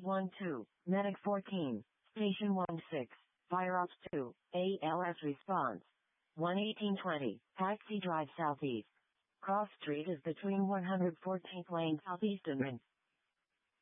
812, Medic 14, Station 16, Fire Ops 2, ALS response. 11820, Taxi Drive Southeast. Cross Street is between 114th Lane Southeast and Ring.